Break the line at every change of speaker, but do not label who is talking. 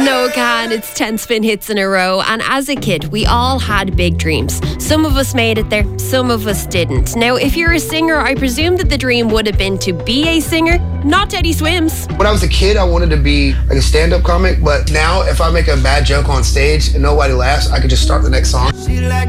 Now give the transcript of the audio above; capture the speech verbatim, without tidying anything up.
No can, it's ten spin hits in a row. And as a kid, we all had big dreams. Some of us made it there, some of us didn't. Now, if you're a singer, I presume that the dream would have been to be a singer, not Teddy Swims.
When I was a kid, I wanted to be like a stand-up comic, but now if I make a bad joke on stage and nobody laughs, I could just start the next song.